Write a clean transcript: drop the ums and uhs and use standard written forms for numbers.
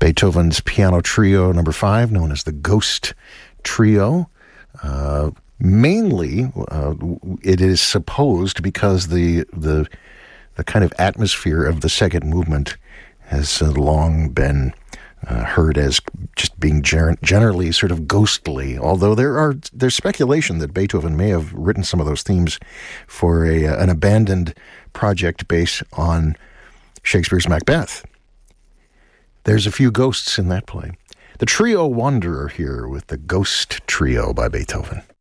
Beethoven's Piano Trio Number 5, known as the Ghost Trio. Mainly, it is supposed, because the kind of atmosphere of the second movement has long been heard as just being generally sort of ghostly, although there's speculation that Beethoven may have written some of those themes for an abandoned project based on Shakespeare's Macbeth. There's a few ghosts in that play. The Trio Wanderer here with the Ghost Trio by Beethoven.